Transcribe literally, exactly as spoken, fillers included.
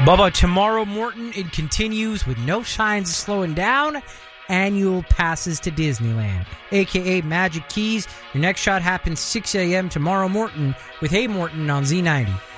Bubba, tomorrow, Morton, it continues with no signs of slowing down. Annual passes to Disneyland, a k a. Magic Keys. Your next shot happens six a.m. tomorrow, Morton, with Hey Morton on Z ninety.